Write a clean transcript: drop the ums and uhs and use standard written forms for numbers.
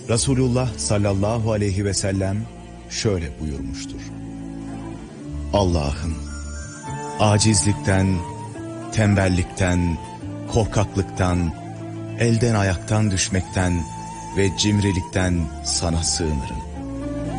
Resulullah sallallahu aleyhi ve sellem şöyle buyurmuştur. Allah'ım, acizlikten, tembellikten, korkaklıktan, elden ayaktan düşmekten ve cimrilikten sana sığınırım.